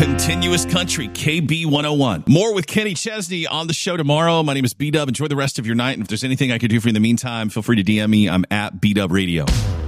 Continuous Country, KB 101. More with Kenny Chesney on the show tomorrow. My name is B-Dub. Enjoy the rest of your night. And if there's anything I could do for you in the meantime, feel free to DM me. I'm at B-Dub Radio.